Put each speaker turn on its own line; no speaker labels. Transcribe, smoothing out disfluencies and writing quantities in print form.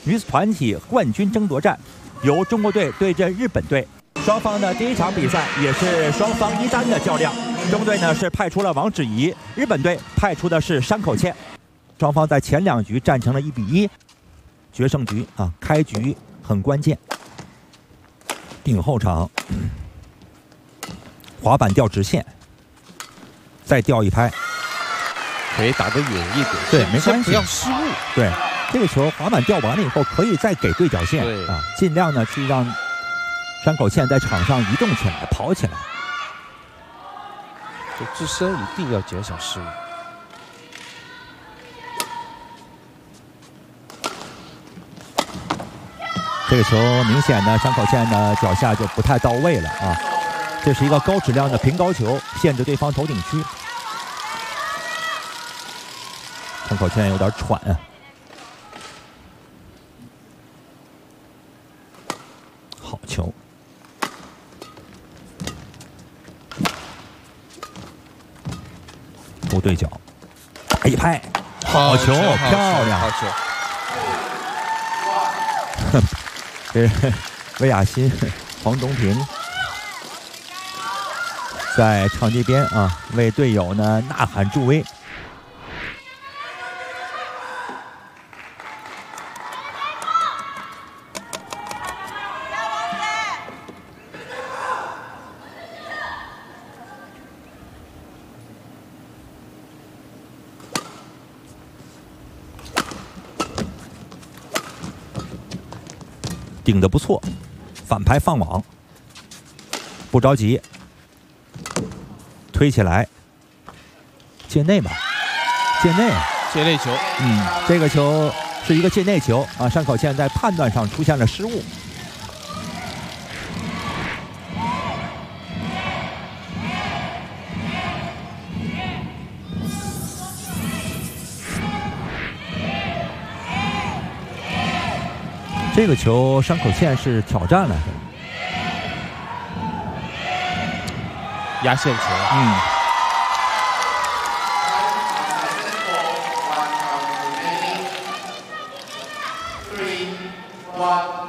女子团体冠军争夺战，由中国队对阵日本队。双方的第一场比赛也是双方一单的较量。中国队呢是派出了王芷怡，日本队派出的是山口茜。双方在前2局战成了1比1，决胜局啊，开局很关键。顶后场，滑板吊直线，再吊一拍，
可以打得远一点。
对，没关系，
不要失误。对，
这个球滑板吊完了以后，可以再给对角线啊，尽量呢去让山口茜在场上移动起来、跑起来。
就自身一定要减少失误。
这个球明显的山口茜的脚下就不太到位了啊，这是一个高质量的平高球，限制对方头顶区。山口茜有点喘啊。好球。不对角，打一拍，好球，漂亮！
好球。
这是魏雅欣、黄东萍在场地边啊，为队友呢呐喊助威。顶得不错，反拍放网，不着急，推起来，界内吧，界内，
界内球。
这个球是一个界内球啊，山口茜在判断上出现了失误。这个球山口茜是挑战了，
压线球。
3-1